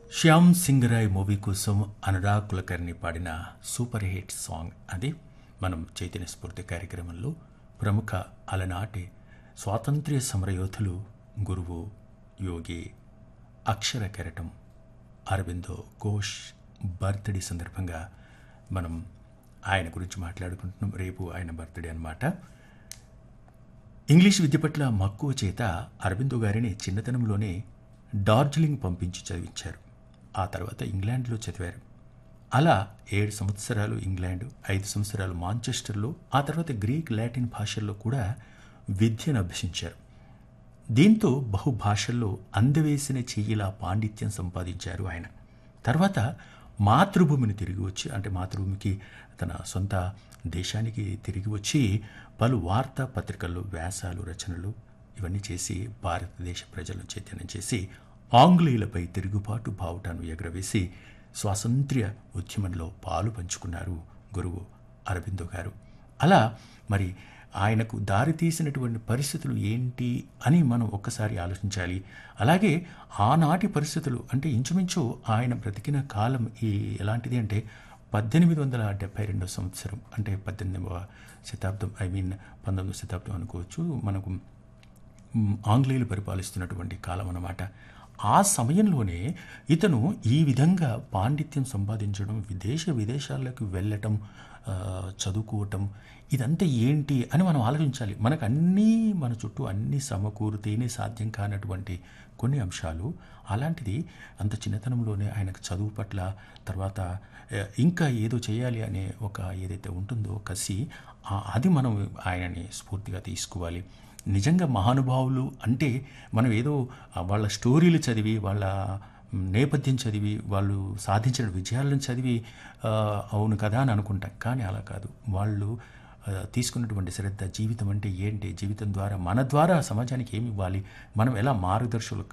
Shyam Singh Roy movie కోసం అనురాగ్ కులకర్ణి పాడిన super hit song అది. మనం చైతన్య స్ఫూర్తి కార్యక్రమంలో ప్రముఖ అలనాటి స్వాతంత్ర్య సమరయోధులు గురువు యోగి అక్షర కెరటం అరవిందో ఘోష్ బర్త్డే సందర్భంగా మనం ఆయన గురించి మాట్లాడుకుంటున్నాం. రేపు ఆయన బర్త్డే అన్నమాట. ఇంగ్లీష్ విద్య పట్ల మక్కువ చేత అరవిందో గారిని చిన్నతనంలోనే డార్జిలింగ్ పంపించి చదివించారు. ఆ తర్వాత ఇంగ్లాండ్లో చదివారు. అలా 7 సంవత్సరాలు ఇంగ్లాండ్, 5 సంవత్సరాలు మాంచెస్టర్లో, ఆ తర్వాత గ్రీక్, లాటిన్ భాషల్లో కూడా విద్యను అభ్యసించారు. దీంతో బహుభాషల్లో అందవేసిన చెయ్యిలా పాండిత్యం సంపాదించారు ఆయన. తర్వాత మాతృభూమిని తిరిగి వచ్చి, అంటే మాతృభూమికి తన సొంత దేశానికి తిరిగి వచ్చి పలు వార్తా పత్రికల్లో వ్యాసాలు, రచనలు ఇవన్నీ చేసి భారతదేశ ప్రజలను చైతన్యం చేసి ఆంగ్లేయులపై తిరుగుబాటు బావుటాను ఎగరవేసి స్వాతంత్ర్య ఉద్యమంలో పాలు పంచుకున్నారు గురువు అరవిందో గారు. అలా మరి ఆయనకు దారితీసినటువంటి పరిస్థితులు ఏంటి అని మనం ఒక్కసారి ఆలోచించాలి. అలాగే ఆనాటి పరిస్థితులు అంటే ఇంచుమించు ఆయన బ్రతికిన కాలం ఎలాంటిది అంటే 1872 సంవత్సరం, అంటే 18వ శతాబ్దం, 19వ శతాబ్దం అనుకోవచ్చు. మనకు ఆంగ్లేయులు పరిపాలిస్తున్నటువంటి కాలం అన్నమాట. ఆ సమయంలోనే ఇతను ఈ విధంగా పాండిత్యం సంపాదించడం, విదేశాలకు వెళ్ళటం, చదువుకోవటం, ఇదంతా ఏంటి అని మనం ఆలోచించాలి. మనకు అన్నీ మన చుట్టూ అన్నీ సమకూరితేనే సాధ్యం కానటువంటి కొన్ని అంశాలు, అలాంటిది అంత చిన్నతనంలోనే ఆయనకు చదువు పట్ల, తర్వాత ఇంకా ఏదో చేయాలి అనే ఒక ఏదైతే ఉంటుందో కసి, అది మనం ఆయనని స్ఫూర్తిగా తీసుకోవాలి. నిజంగా మహానుభావులు అంటే మనం ఏదో వాళ్ళ స్టోరీలు చదివి, వాళ్ళ నేపథ్యం చదివి, వాళ్ళు సాధించిన విజయాలను చదివి అవును కదా అని అనుకుంటాం. కానీ అలా కాదు. వాళ్ళు తీసుకున్నటువంటి శ్రద్ధ, జీవితం అంటే ఏంటి, జీవితం ద్వారా మన ద్వారా సమాజానికి ఏమి ఇవ్వాలి, మనం ఎలా మార్గదర్శకులు